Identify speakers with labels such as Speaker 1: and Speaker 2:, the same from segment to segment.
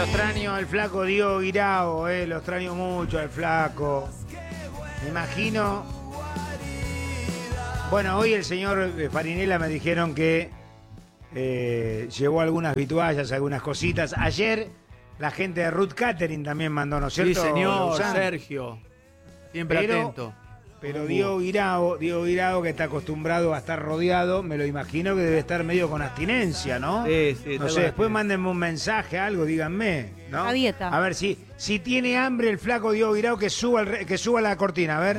Speaker 1: Lo extraño al flaco Diego Guirao, lo extraño mucho al flaco. Me imagino. Bueno, hoy el señor Farinella me dijeron que llevó algunas vituallas, algunas cositas. Ayer la gente de Ruth Catering también mandó, ¿no es cierto?
Speaker 2: Sí, señor,
Speaker 1: Lausanne?
Speaker 2: Sergio. Siempre atento.
Speaker 1: Pero Diego Guirao, que está acostumbrado a estar rodeado, me lo imagino que debe estar medio con abstinencia, ¿no?
Speaker 2: Sí,
Speaker 1: No sé, después mándenme un mensaje, algo, díganme, ¿no?
Speaker 3: A dieta.
Speaker 1: A ver, si tiene hambre el flaco Diego Guirao, que suba la cortina, a ver.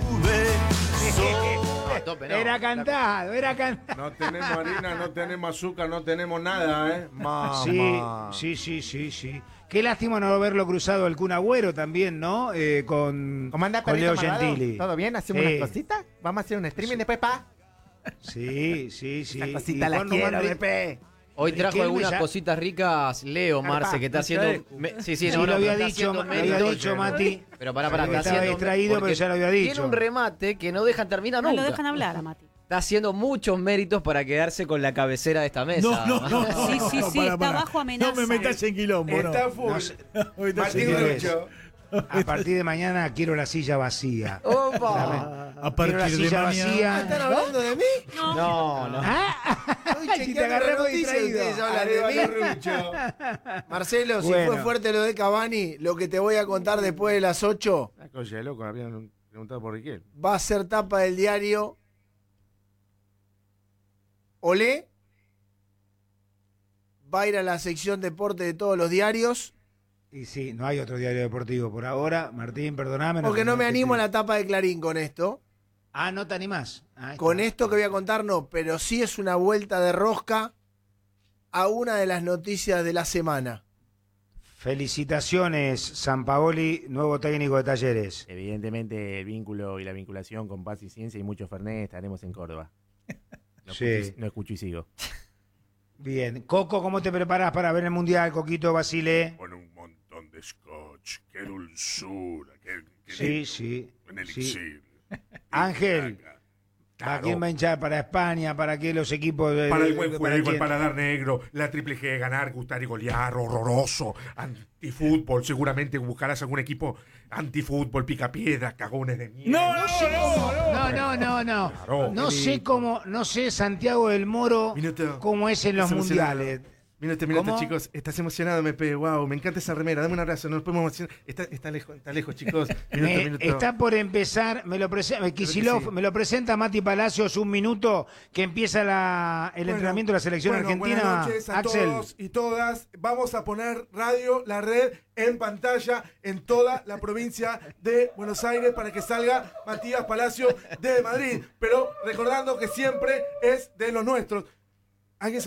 Speaker 1: Era cantado.
Speaker 4: No tenemos harina, no tenemos azúcar, no tenemos nada, ¿eh? Mamá.
Speaker 1: Sí. Qué lástima no haberlo cruzado el Kun Agüero también, ¿no? Con Leo Gentili.
Speaker 5: ¿Todo bien? ¿Hacemos unas cositas? ¿Vamos a hacer un streaming después, pa?
Speaker 1: Sí.
Speaker 5: Esa cosita la quiero, Pepe.
Speaker 6: Hoy trajo algunas cositas ricas Leo Marce, que está haciendo...
Speaker 1: Lo había dicho, Mati.
Speaker 6: Pero pará,
Speaker 1: estaba
Speaker 6: está haciendo...
Speaker 1: distraído, pero ya lo había dicho.
Speaker 6: Tiene un remate que no dejan terminar
Speaker 3: No
Speaker 6: nunca.
Speaker 3: lo dejan hablar a Mati.
Speaker 6: Está haciendo muchos méritos para quedarse con la cabecera de esta mesa.
Speaker 2: No.
Speaker 3: Sí, está bajo amenaza.
Speaker 2: No me metas en quilombo.
Speaker 4: Está full. Martín
Speaker 1: señores.
Speaker 4: Grucho.
Speaker 1: A partir de mañana quiero la silla vacía.
Speaker 6: ¡Opa!
Speaker 2: A
Speaker 1: Quiero la
Speaker 2: partir de
Speaker 1: silla
Speaker 2: mañana.
Speaker 1: vacía.
Speaker 5: ¿Están hablando de mí?
Speaker 6: No.
Speaker 1: Si te agarré muy distraído.
Speaker 5: Ustedes hablan de mí. Marcelo, si
Speaker 1: Bueno.
Speaker 5: fue fuerte lo de Cavani, lo que te voy a contar después de las 8
Speaker 4: La cosa de loco, habían preguntado por Riquel.
Speaker 5: va a ser tapa del diario Olé. Va a ir a la sección deporte de todos los diarios.
Speaker 1: Y sí, no hay otro diario deportivo por ahora. Martín, perdoname.
Speaker 5: Porque no me animo a la tapa de Clarín con esto.
Speaker 1: No te animás.
Speaker 5: Con esto que voy a contar no, pero sí es una vuelta de rosca a una de las noticias de la semana.
Speaker 1: Felicitaciones, Sampaoli, nuevo técnico de Talleres.
Speaker 7: Evidentemente el vínculo y la vinculación con Paz y Ciencia y mucho Fernet estaremos en Córdoba. No escucho y sigo.
Speaker 1: Bien. Coco, ¿cómo te preparas para ver el Mundial, Coquito, Basile?
Speaker 4: Con un montón de scotch, qué dulzura,
Speaker 1: Sí.
Speaker 4: un elixir.
Speaker 1: Ángel, ¿para
Speaker 4: Claro.
Speaker 1: quién va a hinchar? ¿Para España? ¿Para qué los equipos?
Speaker 4: Para el buen juego, el
Speaker 1: quién?
Speaker 4: paladar negro, la triple G, ganar, gustar y golear, horroroso, antifútbol, seguramente buscarás algún equipo antifútbol, picapiedra, cagones de mierda.
Speaker 1: No.
Speaker 4: Claro.
Speaker 1: No sé Santiago del Moro
Speaker 4: Minuto.
Speaker 1: cómo es en los
Speaker 4: Estás emocionado.
Speaker 1: mundiales.
Speaker 4: Minuto,
Speaker 1: ¿Cómo?
Speaker 4: chicos. Estás emocionado, MP. Wow, me encanta esa remera. Dame un abrazo. No nos podemos emocionar. Está lejos, chicos. Minuto.
Speaker 1: Está por empezar, Kicillof,
Speaker 4: sí.
Speaker 1: me lo presenta Mati Palacios, un minuto que empieza el entrenamiento de la selección argentina.
Speaker 4: Buenas noches a
Speaker 1: Axel.
Speaker 4: todos y todas. Vamos a poner Radio La Red en pantalla en toda la provincia de Buenos Aires para que salga Matías Palacio de Madrid. Pero recordando que siempre es de los nuestros. ¿Alguien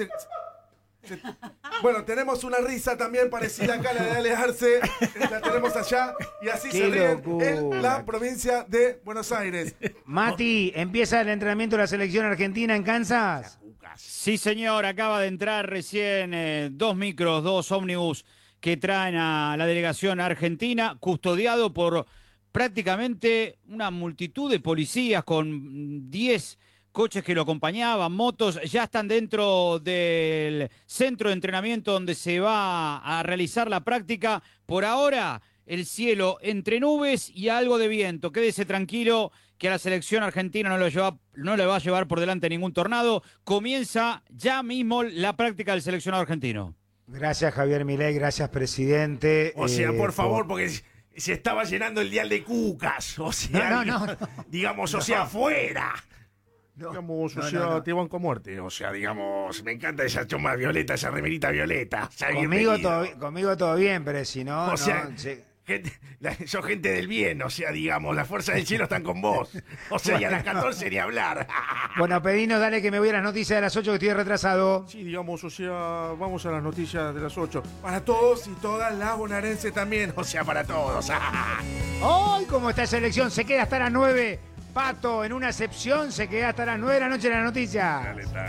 Speaker 4: Bueno, tenemos una risa también parecida acá a la de Ale Arce, la tenemos allá, y así
Speaker 1: Qué
Speaker 4: se ríen
Speaker 1: locura.
Speaker 4: en la provincia de Buenos Aires.
Speaker 1: Mati, empieza el entrenamiento de la selección argentina en Kansas.
Speaker 2: Sí, señor, acaba de entrar recién dos micros, dos ómnibus que traen a la delegación argentina, custodiado por prácticamente una multitud de policías con 10 coches que lo acompañaban, motos. Ya están dentro del centro de entrenamiento donde se va a realizar la práctica. Por ahora, el cielo entre nubes y algo de viento. Quédese tranquilo que a la selección argentina no le va a llevar por delante ningún tornado. Comienza ya mismo la práctica del seleccionado argentino.
Speaker 1: Gracias, Javier Milei, gracias, presidente.
Speaker 4: O sea, por favor, porque se estaba llenando el dial de cucas. O sea,
Speaker 1: No.
Speaker 4: digamos, o sea, afuera.
Speaker 1: No,
Speaker 4: Digamos, o
Speaker 1: no,
Speaker 4: sea,
Speaker 1: no.
Speaker 4: te banco a muerte. O sea, digamos, me encanta esa choma violeta, esa remerita violeta. O sea,
Speaker 1: Conmigo todo bien, pero si no...
Speaker 4: O sea,
Speaker 1: no, sí.
Speaker 4: sos gente del bien, o sea, digamos, las fuerzas del cielo están con vos. O sea, y a las 14 ni hablar.
Speaker 1: Bueno, Pedino, dale que me voy a las noticias de las 8 que estoy retrasado.
Speaker 4: Sí, digamos, o sea, vamos a las noticias de las 8. Para todos y todas las bonaerenses también, o sea, para todos.
Speaker 1: ¡Ay, cómo está esa elección! Se queda hasta las 9. Pato, en una excepción, se queda hasta las 9 de la noche en la noticia.
Speaker 4: Dale, dale.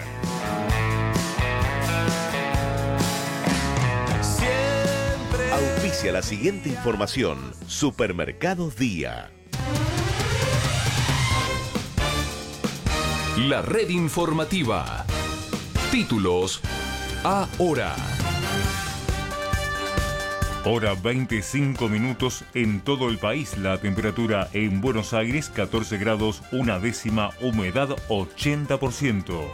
Speaker 8: Auspicia la siguiente información. Supermercados Día.
Speaker 9: La red informativa. Títulos ahora.
Speaker 10: Hora 25 minutos en todo el país. La temperatura en Buenos Aires 14 grados, una décima, humedad 80%.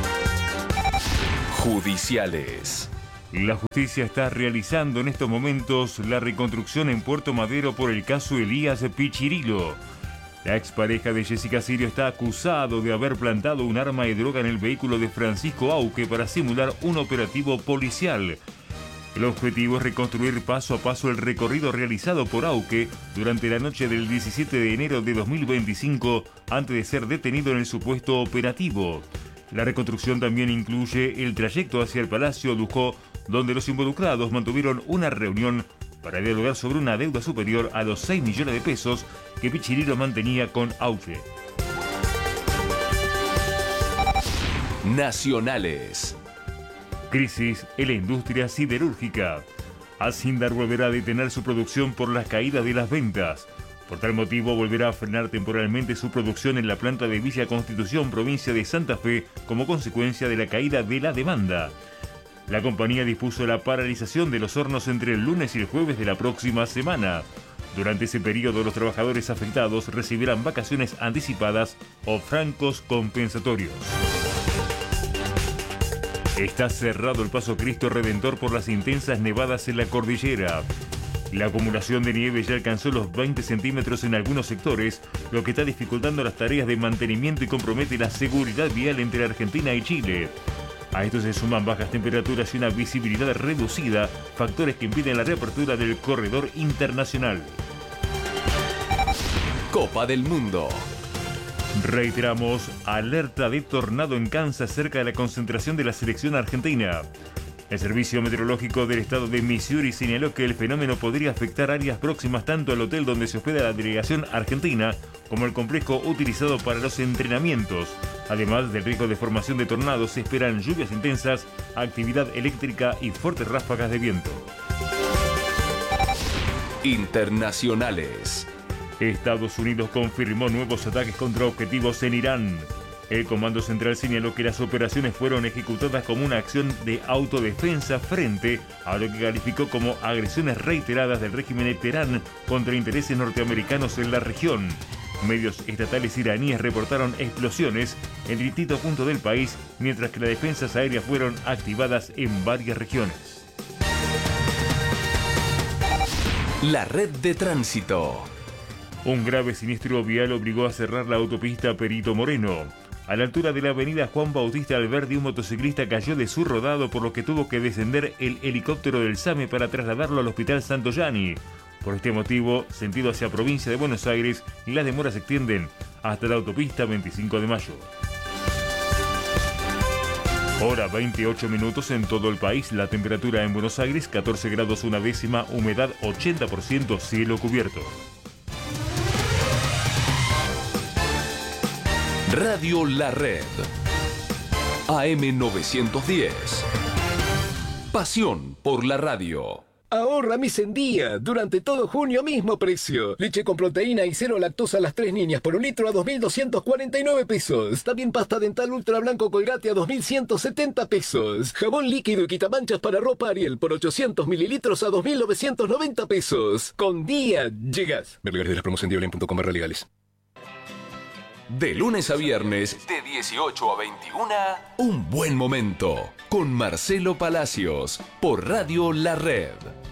Speaker 9: Judiciales.
Speaker 10: La justicia está realizando en estos momentos la reconstrucción en Puerto Madero por el caso Elías Pichirilo. La expareja de Jessica Sirio está acusado de haber plantado un arma y droga en el vehículo de Francisco Auque para simular un operativo policial. El objetivo es reconstruir paso a paso el recorrido realizado por Auque durante la noche del 17 de enero de 2025 antes de ser detenido en el supuesto operativo. La reconstrucción también incluye el trayecto hacia el Palacio Lujó, donde los involucrados mantuvieron una reunión para dialogar sobre una deuda superior a los 6 millones de pesos que Pichirilo mantenía con Auque.
Speaker 9: Nacionales.
Speaker 10: Crisis en la industria siderúrgica. Asindar volverá a detener su producción por las caídas de las ventas. Por tal motivo, volverá a frenar temporalmente su producción en la planta de Villa Constitución, provincia de Santa Fe, como consecuencia de la caída de la demanda. La compañía dispuso la paralización de los hornos entre el lunes y el jueves de la próxima semana. Durante ese periodo, los trabajadores afectados recibirán vacaciones anticipadas o francos compensatorios. Está cerrado el paso Cristo Redentor por las intensas nevadas en la cordillera. La acumulación de nieve ya alcanzó los 20 centímetros en algunos sectores, lo que está dificultando las tareas de mantenimiento y compromete la seguridad vial entre Argentina y Chile. A esto se suman bajas temperaturas y una visibilidad reducida, factores que impiden la reapertura del corredor internacional.
Speaker 9: Copa del Mundo.
Speaker 10: Reiteramos, alerta de tornado en Kansas cerca de la concentración de la selección argentina. El Servicio Meteorológico del estado de Missouri señaló que el fenómeno podría afectar áreas próximas tanto al hotel donde se hospeda la delegación argentina como el complejo utilizado para los entrenamientos. Además del riesgo de formación de tornados, se esperan lluvias intensas, actividad eléctrica y fuertes ráfagas de viento.
Speaker 9: Internacionales.
Speaker 10: Estados Unidos confirmó nuevos ataques contra objetivos en Irán. El Comando Central señaló que las operaciones fueron ejecutadas como una acción de autodefensa frente a lo que calificó como agresiones reiteradas del régimen de Teherán contra intereses norteamericanos en la región. Medios estatales iraníes reportaron explosiones en distintos puntos del país, mientras que las defensas aéreas fueron activadas en varias regiones.
Speaker 9: La red de tránsito.
Speaker 10: Un grave siniestro vial obligó a cerrar la autopista Perito Moreno. A la altura de la avenida Juan Bautista Alberdi, un motociclista cayó de su rodado, por lo que tuvo que descender el helicóptero del SAME para trasladarlo al Hospital Santoyani. Por este motivo, sentido hacia provincia de Buenos Aires, las demoras se extienden hasta la autopista 25 de mayo. Hora 28 minutos en todo el país. La temperatura en Buenos Aires 14 grados una décima, humedad 80%, cielo cubierto.
Speaker 9: Radio La Red. AM 910. Pasión por la radio.
Speaker 11: Ahorra mes en día. Durante todo junio, mismo precio. Leche con proteína y cero lactosa a las 3 niñas por un litro a 2.249 pesos. También pasta dental ultra blanco Colgate a 2.170 pesos. Jabón líquido y quitamanchas para ropa Ariel por 800 mililitros a 2.990 pesos. Con día llegas. Ver lugares de las promos en diolin.com/legales.
Speaker 9: De lunes a viernes, de 18 a 21, Un Buen Momento, con Marcelo Palacios, por Radio La Red.